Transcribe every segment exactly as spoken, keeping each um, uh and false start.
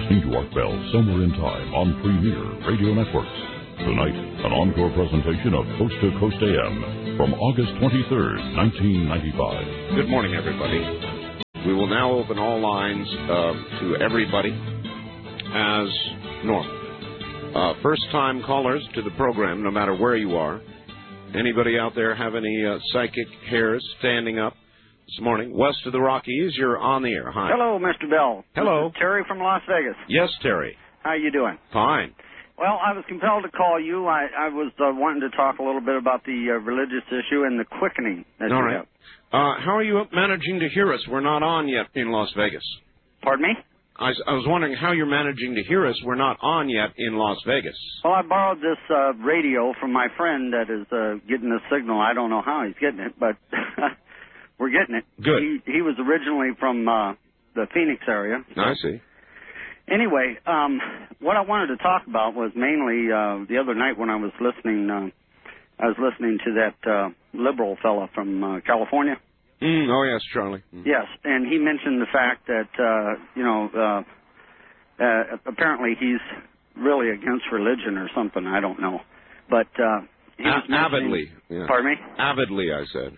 listening to Art Bell Somewhere in Time on Premier Radio Networks. Tonight, an encore presentation of Coast to Coast A M from August twenty-third, nineteen ninety-five. Good morning, everybody. We will now open all lines uh, to everybody as normal. Uh, first-time callers to the program, no matter where you are. Anybody out there have any uh, psychic hairs standing up this morning? West of the Rockies, you're on the air. Hi. Hello, Mister Bell. Hello. This is Terry from Las Vegas. Yes, Terry. How you doing? Fine. Well, I was compelled to call you. I, I was uh, wanting to talk a little bit about the uh, religious issue and the quickening that All you right. have. Uh, how are you managing to hear us? We're not on yet in Las Vegas. Pardon me? I, I was wondering how you're managing to hear us. We're not on yet in Las Vegas. Well, I borrowed this uh, radio from my friend that is uh, getting the signal. I don't know how he's getting it, but we're getting it. Good. He, he was originally from uh, the Phoenix area. So. I see. Anyway, um, what I wanted to talk about was mainly uh, the other night when I was listening. Uh, I was listening to that uh, liberal fella from uh, California. Mm, oh, yes, Charlie. Mm. Yes, and he mentioned the fact that, uh, you know, uh, uh, apparently he's really against religion or something. I don't know. But uh, he was A- avidly. Yeah. Pardon me? Avidly, I said.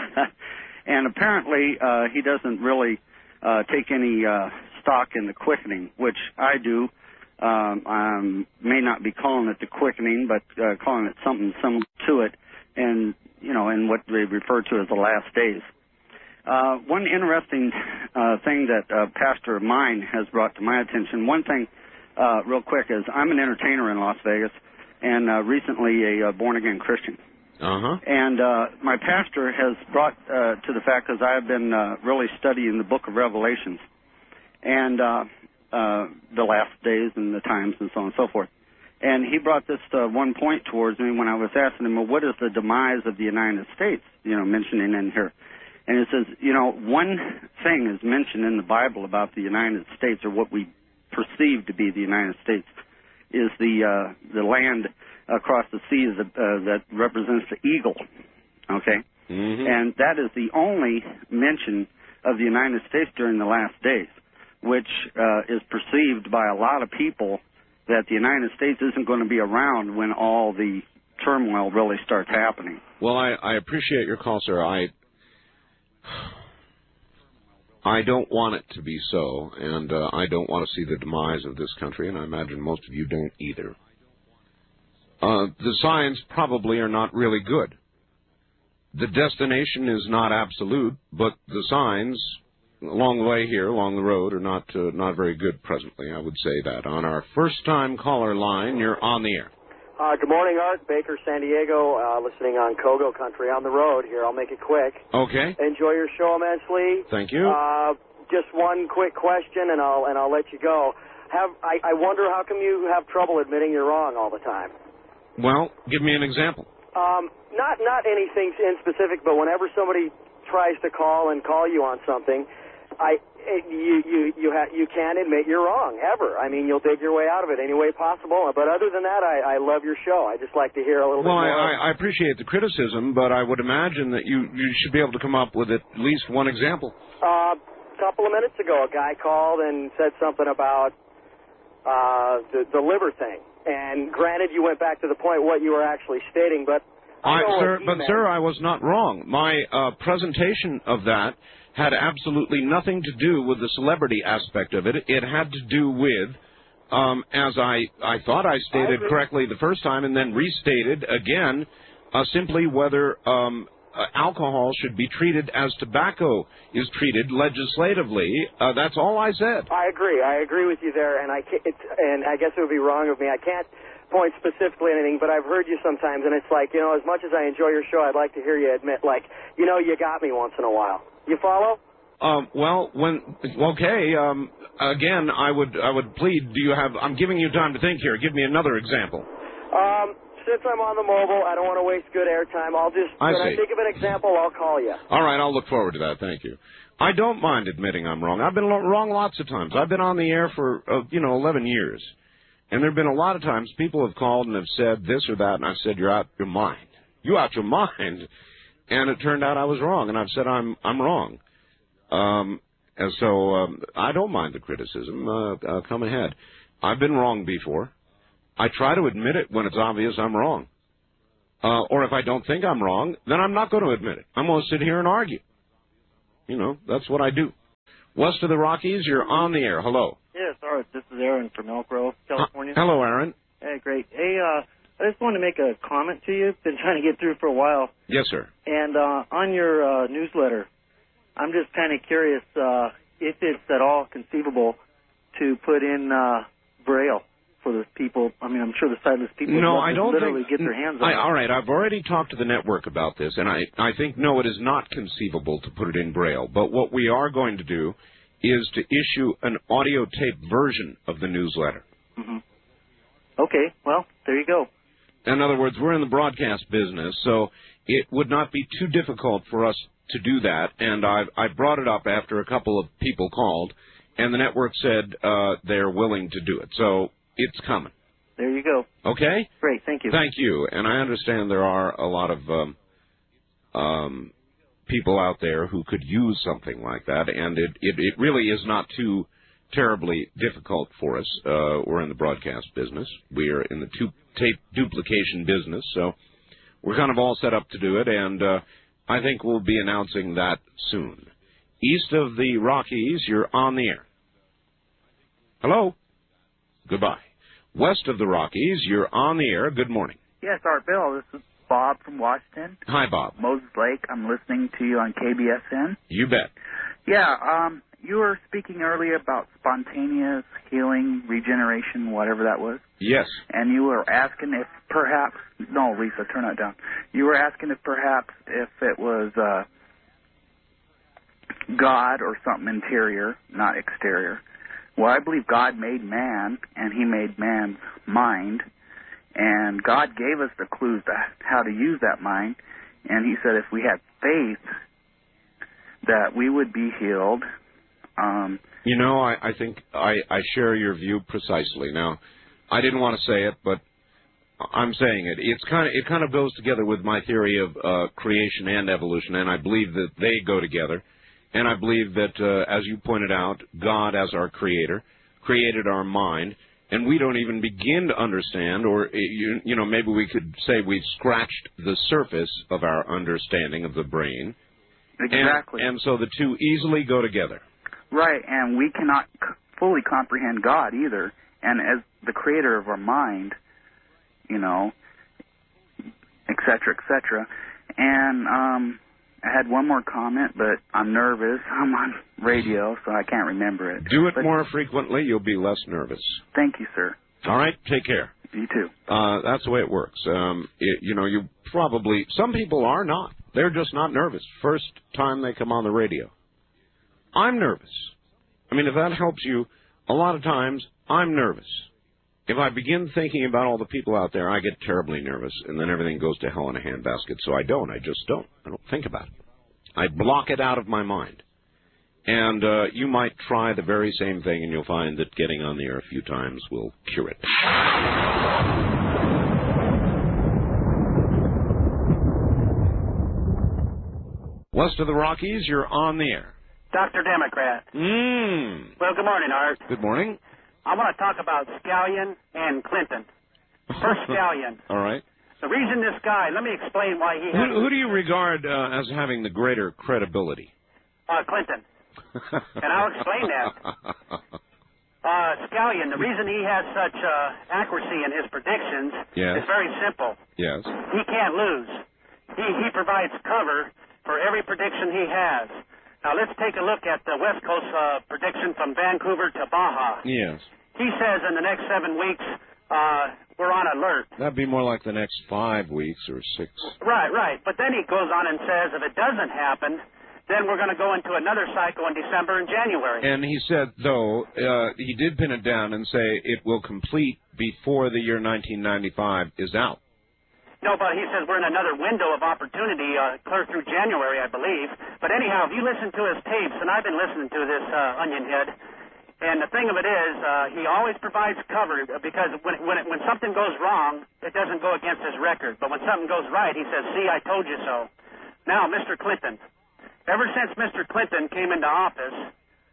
And apparently uh, he doesn't really uh, take any uh, stock in the quickening, which I do. Um, I may not be calling it the quickening, but uh, calling it something similar to it, and, you know, in what they refer to as the last days. Uh, one interesting uh, thing that a pastor of mine has brought to my attention, one thing uh, real quick is I'm an entertainer in Las Vegas and uh, recently a uh, born-again Christian. Uh-huh. And uh, my pastor has brought uh, to the fact, because I have been uh, really studying the book of Revelations and uh, uh, the last days and the times and so on and so forth. And he brought this uh, one point towards me when I was asking him, well, what is the demise of the United States, you know, mentioning in here. And it says, you know, one thing is mentioned in the Bible about the United States, or what we perceive to be the United States, is the uh, the land across the sea that, uh, that represents the eagle, okay? Mm-hmm. And that is the only mention of the United States during the last days, which uh, is perceived by a lot of people that the United States isn't going to be around when all the turmoil really starts happening. Well, I, I appreciate your call, sir. I... I don't want it to be so, and uh, I don't want to see the demise of this country, and I imagine most of you don't either. Uh, the signs probably are not really good. The destination is not absolute, but the signs along the way here, along the road, are not uh, not very good presently, I would say that. On our first-time caller line, you're on the air. Uh, good morning, Art. Baker, San Diego, uh, listening on Kogo Country on the road here. I'll make it quick. Okay. Enjoy your show immensely. Thank you. Uh, just one quick question, and I'll and I'll let you go. Have I, I wonder how come you have trouble admitting you're wrong all the time? Well, give me an example. Um, not not anything in specific, but whenever somebody tries to call and call you on something, I. You you you ha- you can't admit you're wrong ever. I mean, you'll dig your way out of it any way possible. But other than that, I, I love your show. I just like to hear a little well, bit more. Well, I, I appreciate the criticism, but I would imagine that you, you should be able to come up with at least one example. Uh, a couple of minutes ago, a guy called and said something about uh, the, the liver thing. And granted, you went back to the point what you were actually stating, but I I, know sir, what he but meant. sir, I was not wrong. My uh, presentation of that had absolutely nothing to do with the celebrity aspect of it. It had to do with, um, as I, I thought I stated I correctly the first time and then restated again, uh, simply whether um, uh, alcohol should be treated as tobacco is treated legislatively. Uh, that's all I said. I agree. I agree with you there, and I can't, it's, and I guess it would be wrong of me. I can't point specifically anything, but I've heard you sometimes, and it's like, you know, as much as I enjoy your show, I'd like to hear you admit, like, you know, you got me once in a while. You follow? Um, well, when okay. Um, again, I would I would plead. Do you have? I'm giving you time to think here. Give me another example. Um, since I'm on the mobile, I don't want to waste good airtime. I'll just I when see. I think of an example, I'll call you. All right, I'll look forward to that. Thank you. I don't mind admitting I'm wrong. I've been lo- wrong lots of times. I've been on the air for uh, you know eleven years, and there have been a lot of times people have called and have said this or that, and I've said you're out your mind. You out your mind. And it turned out I was wrong, and I've said I'm I'm wrong. Um, And so um, I don't mind the criticism. Uh, uh, come ahead. I've been wrong before. I try to admit it when it's obvious I'm wrong. Uh, or if I don't think I'm wrong, then I'm not going to admit it. I'm going to sit here and argue. You know, that's what I do. West of the Rockies, you're on the air. Hello. Yes, all right. This is Aaron from Elk Grove, California. Uh, hello, Aaron. Hey, great. Hey, uh, I just wanted to make a comment to you. Been trying to get through for a while. Yes, sir. And uh, on your uh, newsletter, I'm just kind of curious uh, if it's at all conceivable to put in uh, Braille for the people. I mean, I'm sure the sightless people no, would I don't literally think, get their hands on I, it. All right, I've already talked to the network about this, and I, I think, no, it is not conceivable to put it in Braille. But what we are going to do is to issue an audio tape version of the newsletter. Mm-hmm. Okay, well, there you go. In other words, we're in the broadcast business, so it would not be too difficult for us to do that. And I I brought it up after a couple of people called, and the network said uh, they're willing to do it. So it's coming. There you go. Okay? Great, thank you. Thank you. And I understand there are a lot of um, um, people out there who could use something like that, and it, it, it really is not too terribly difficult for us. Uh, we're in the broadcast business. We are in the two tape duplication business, so we're kind of all set up to do it, and uh, I think we'll be announcing that soon. East of the Rockies, you're on the air. Hello? Goodbye. West of the Rockies, you're on the air. Good morning. Yes, Art Bill. This is Bob from Washington. Hi, Bob. Moses Lake. I'm listening to you on K B S N. You bet. Yeah, um, you were speaking earlier about spontaneous healing, regeneration, whatever that was. Yes. And you were asking if perhaps, no, Lisa, turn that down. You were asking if perhaps if it was uh, God or something interior, not exterior. Well, I believe God made man, and he made man's mind, and God gave us the clues to how to use that mind, and he said if we had faith that we would be healed. Um, you know, I, I think I, I share your view precisely. Now, I didn't want to say it, but I'm saying it. It's kind of it kind of goes together with my theory of uh, creation and evolution, and I believe that they go together. And I believe that, uh, as you pointed out, God, as our creator, created our mind, and we don't even begin to understand, or, you, you know, maybe we could say we've scratched the surface of our understanding of the brain. Exactly. And, and so the two easily go together. Right, and we cannot c- fully comprehend God either. And as the creator of our mind, you know, et cetera, et cetera. And, um... I had one more comment, but I'm nervous. I'm on radio, so I can't remember it. Do it but more frequently. You'll be less nervous. Thank you, sir. All right. Take care. You too. Uh, that's the way it works. Um, it, you know, you probably, some people are not. They're just not nervous. First time they come on the radio. I'm nervous. I mean, if that helps you, a lot of times I'm nervous. If I begin thinking about all the people out there, I get terribly nervous, and then everything goes to hell in a handbasket. So I don't. I just don't. I don't think about it. I block it out of my mind. And uh, you might try the very same thing, and you'll find that getting on the air a few times will cure it. West of the Rockies, you're on the air. Doctor Democrat. Mmm. Well, good morning, Art. Good morning. I want to talk about Scallion and Clinton. First, Scallion. All right. The reason this guy, let me explain why he Who, has... who do you regard uh, as having the greater credibility? Uh, Clinton. And I'll explain that. Uh, Scallion, the reason he has such uh, accuracy in his predictions yes. is very simple. Yes. He can't lose. He, he provides cover for every prediction he has. Now, let's take a look at the West Coast uh, prediction from Vancouver to Baja. Yes. He says in the next seven weeks, uh, we're on alert. That'd be more like the next five weeks or six. Right, right. But then he goes on and says if it doesn't happen, then we're going to go into another cycle in December and January. And he said, though, uh, he did pin it down and say it will complete before the year nineteen ninety-five is out. No, but he says we're in another window of opportunity, uh, clear through January, I believe. But anyhow, if you listen to his tapes, and I've been listening to this uh, Onion Head, and the thing of it is, uh, he always provides cover because when when, it, when something goes wrong, it doesn't go against his record. But when something goes right, he says, see, I told you so. Now, Mister Clinton, ever since Mister Clinton came into office,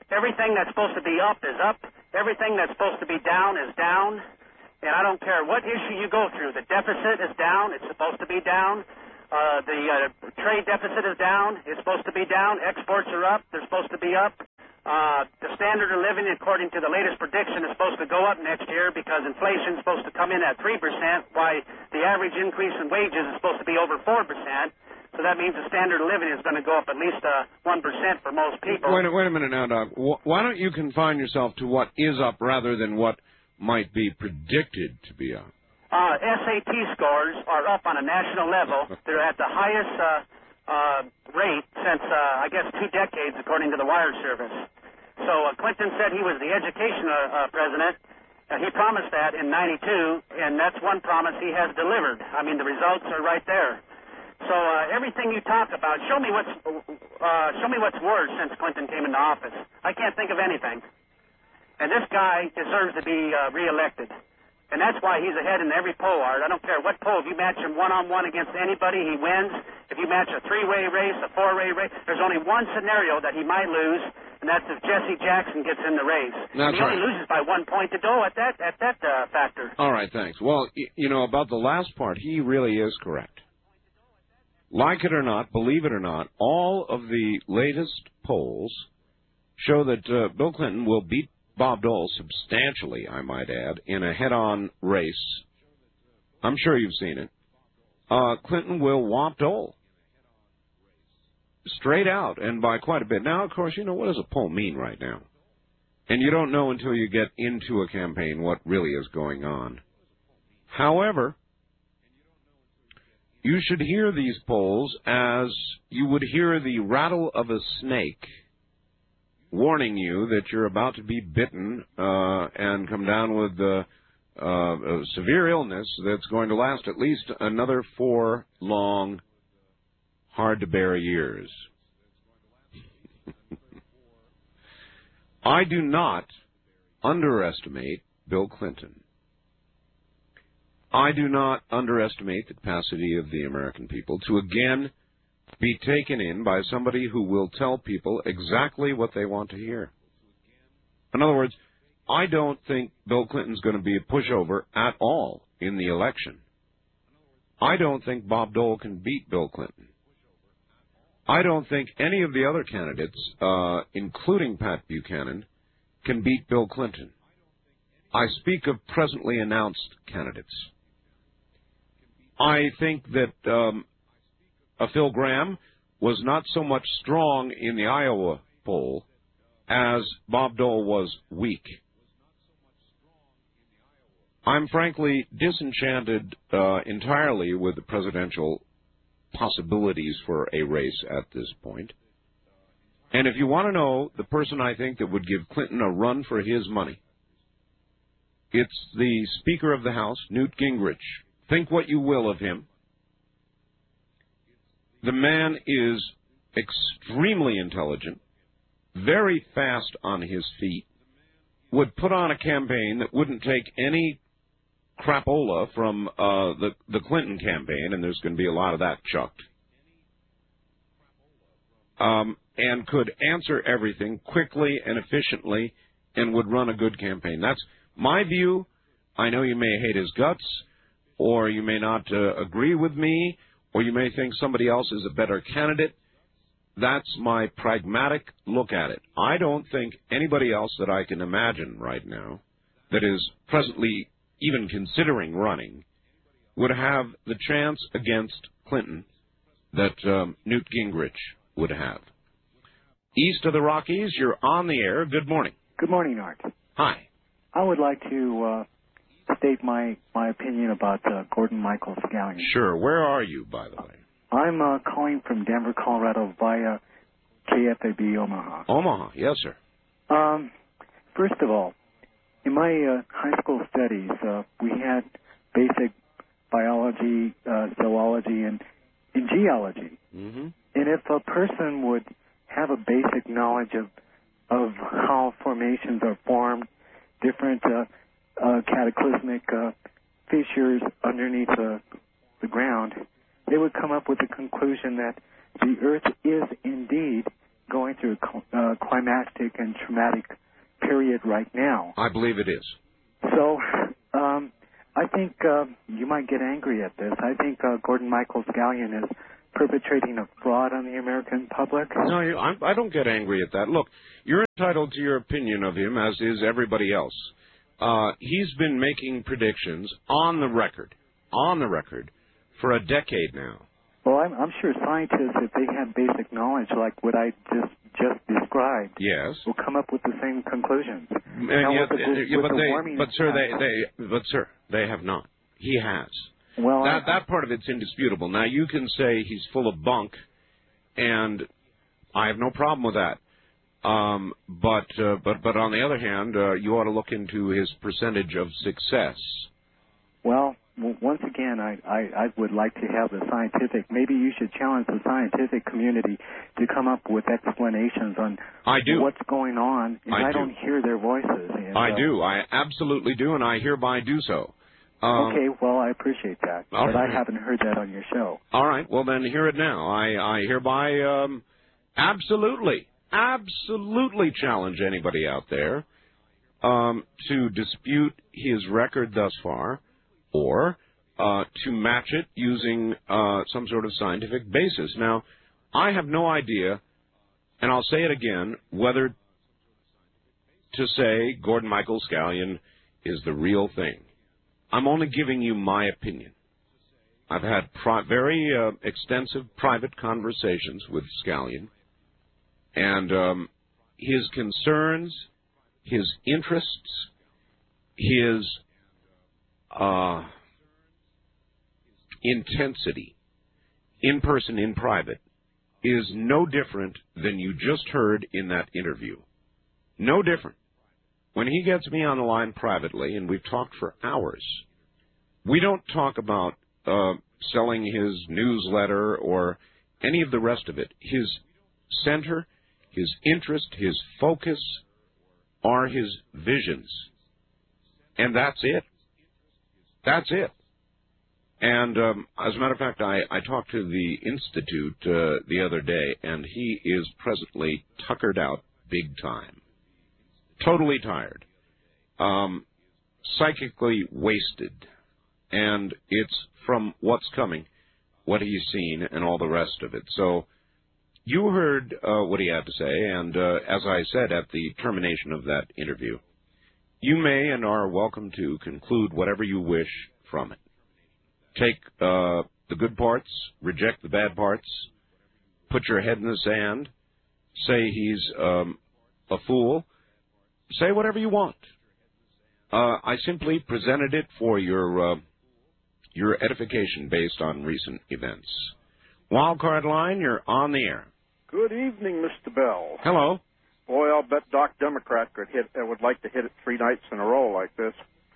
everything that's supposed to be up is up. Everything that's supposed to be down is down. And I don't care what issue you go through. The deficit is down. It's supposed to be down. Uh, the uh, trade deficit is down. It's supposed to be down. Exports are up. They're supposed to be up. Uh, the standard of living, according to the latest prediction, is supposed to go up next year because inflation is supposed to come in at three percent, while the average increase in wages is supposed to be over four percent. So that means the standard of living is going to go up at least uh, one percent for most people. Wait, wait a minute now, Doc. Why don't you confine yourself to what is up rather than what might be predicted to be up? Uh, S A T scores are up on a national level. They're at the highest uh, uh, rate since, uh, I guess, two decades, according to the Wire Service. So uh, Clinton said he was the education uh, uh, president. Uh, he promised that in ninety-two, and that's one promise he has delivered. I mean, the results are right there. So uh, everything you talk about, show me what's uh, show me what's worse since Clinton came into office. I can't think of anything. And this guy deserves to be uh, reelected. And that's why he's ahead in every poll, Art. I don't care what poll. If you match him one-on-one against anybody, he wins. If you match a three-way race, a four-way race, there's only one scenario that he might lose, and that's if Jesse Jackson gets in the race. That's he right. only loses by one point to go at that at that uh, factor. All right, thanks. Well, y- you know, about the last part, he really is correct. Like it or not, believe it or not, all of the latest polls show that uh, Bill Clinton will beat Bob Dole substantially, I might add, in a head-on race. I'm sure you've seen it. Uh, Clinton will whop Dole. Straight out, and by quite a bit. Now, of course, you know, what does a poll mean right now? And you don't know until you get into a campaign what really is going on. However, you should hear these polls as you would hear the rattle of a snake warning you that you're about to be bitten uh, and come down with uh, uh, a severe illness that's going to last at least another four long, hard-to-bear years. I do not underestimate Bill Clinton. I do not underestimate the capacity of the American people to again be taken in by somebody who will tell people exactly what they want to hear. In other words, I don't think Bill Clinton's going to be a pushover at all in the election. I don't think Bob Dole can beat Bill Clinton. I don't think any of the other candidates, uh, including Pat Buchanan, can beat Bill Clinton. I speak of presently announced candidates. I think that um, Uh, Phil Gramm was not so much strong in the Iowa poll as Bob Dole was weak. I'm frankly disenchanted uh, entirely with the presidential possibilities for a race at this point. And if you want to know the person I think that would give Clinton a run for his money, it's the Speaker of the House, Newt Gingrich. Think what you will of him. The man is extremely intelligent, very fast on his feet, would put on a campaign that wouldn't take any crapola from uh, the, the Clinton campaign, and there's going to be a lot of that chucked, um, and could answer everything quickly and efficiently and would run a good campaign. That's my view. I know you may hate his guts, or you may not uh, agree with me, or you may think somebody else is a better candidate. That's my pragmatic look at it. I don't think anybody else that I can imagine right now that is presently even considering running would have the chance against Clinton that um, Newt Gingrich would have. East of the Rockies, you're on the air. Good morning. Good morning, Art. Hi. I would like to uh, state my, my opinion about uh, Gordon Michael Scallion. Sure. Where are you, by the way? I'm uh, calling from Denver, Colorado via K F A B Omaha. Omaha, yes, sir. Um, first of all, in my uh, high school studies, uh, we had basic biology, uh, zoology, and, and geology. Mm-hmm. And if a person would have a basic knowledge of of how formations are formed, different uh, uh, cataclysmic uh, fissures underneath uh, the ground, they would come up with the conclusion that the Earth is indeed going through a uh, climactic and traumatic period right now. I believe it is. So um, I think uh, you might get angry at this. I think uh, Gordon Michael Scallion is perpetrating a fraud on the American public. No, you, I, I don't get angry at that. Look, you're entitled to your opinion of him, as is everybody else. Uh, he's been making predictions on the record, on the record, for a decade now. Well, I'm, I'm sure scientists, if they have basic knowledge like what I just just described, yes, will come up with the same conclusions. And now, yet, with the, with yeah, but, the they, warming but sir, they, they, but sir, they have not. He has. Well, that I, that part of it's indisputable. Now you can say he's full of bunk, and I have no problem with that. Um, but uh, but but on the other hand, uh, you ought to look into his percentage of success. Well, w- once again, I, I, I would like to have the scientific. Maybe you should challenge the scientific community to come up with explanations on I do. what's going on. And I, I do. don't hear their voices. And, I uh, do. I absolutely do, and I hereby do so. Um, okay, well, I appreciate that, but right. I haven't heard that on your show. All right, well then hear it now. I, I hereby um, absolutely, absolutely challenge anybody out there um, to dispute his record thus far, or uh, to match it using uh, some sort of scientific basis. Now, I have no idea, and I'll say it again, whether to say Gordon Michael Scallion is the real thing. I'm only giving you my opinion. I've had pri- very uh, extensive private conversations with Scallion, and um, his concerns, his interests, his uh, intensity, in person, in private, is no different than you just heard in that interview. No different. When he gets me on the line privately, and we've talked for hours, we don't talk about uh, selling his newsletter or any of the rest of it. His center, his interest, his focus are his visions. And that's it. That's it. And um, as a matter of fact, I, I talked to the Institute uh, the other day, and he is presently tuckered out big time. Totally tired. Um, psychically wasted. And it's from what's coming, what he's seen, and all the rest of it. So you heard uh, what he had to say, and uh, as I said at the termination of that interview, you may and are welcome to conclude whatever you wish from it. Take uh, the good parts, reject the bad parts, put your head in the sand, say he's um, a fool, say whatever you want. Uh, I simply presented it for your uh, your edification based on recent events. Wildcard line, you're on the air. Good evening, Mister Bell. Hello. Boy, I'll bet Doc Democrat could hit. I would like to hit it three nights in a row like this.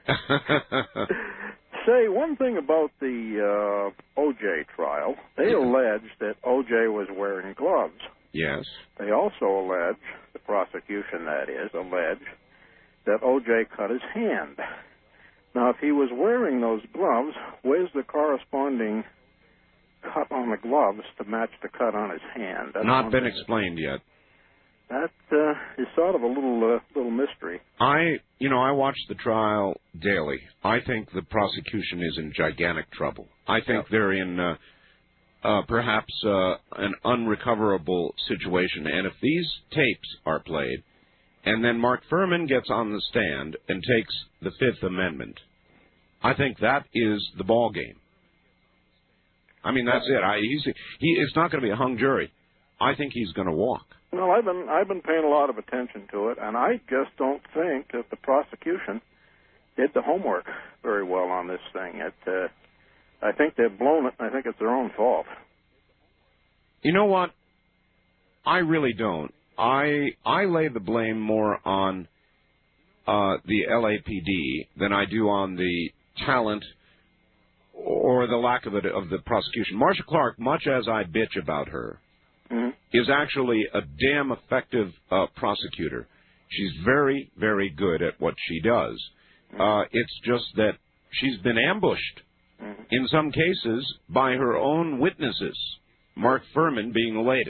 Say one thing about the uh, O J trial. They yeah. allege that O J was wearing gloves. Yes. They also allege, the prosecution that is, allege that O J cut his hand. Now, if he was wearing those gloves, where's the corresponding cut on the gloves to match the cut on his hand? That's Not been thing. explained yet. That uh, is sort of a little uh, little mystery. I, you know, I watch the trial daily. I think the prosecution is in gigantic trouble. I think yeah. they're in uh, uh, perhaps uh, an unrecoverable situation. And if these tapes are played, and then Mark Furman gets on the stand and takes the Fifth Amendment, I think that is the ball game. I mean, that's it. I, he's, he, it's not going to be a hung jury. I think he's going to walk. Well, I've been I've been paying a lot of attention to it, and I just don't think that the prosecution did the homework very well on this thing. It, uh, I think they've blown it, and I think it's their own fault. You know what? I really don't. I I lay the blame more on uh, the L A P D than I do on the talent or the lack of it of the prosecution. Marcia Clark, much as I bitch about her, mm-hmm. is actually a damn effective uh, prosecutor. She's very, very good at what she does. Mm-hmm. Uh, it's just that she's been ambushed, mm-hmm. in some cases, by her own witnesses, Mark Furman being the latest.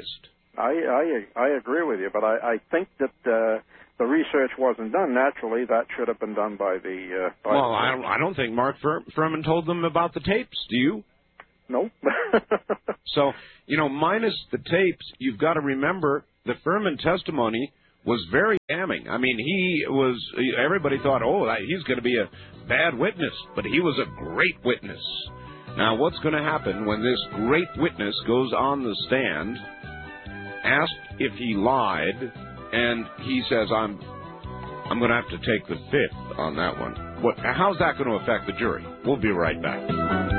I I, I agree with you, but I, I think that uh, the research wasn't done. Naturally, that should have been done by the. Uh, by well, the I don't, I don't think Mark Fur- Furman told them about the tapes. Do you? No. So, you know, minus the tapes, you've got to remember the Furman testimony was very damning. I mean, he was, everybody thought, oh, he's going to be a bad witness, but he was a great witness. Now, what's going to happen when this great witness goes on the stand, asked if he lied, and he says, I'm I'm going to have to take the fifth on that one. What? How's that going to affect the jury? We'll be right back.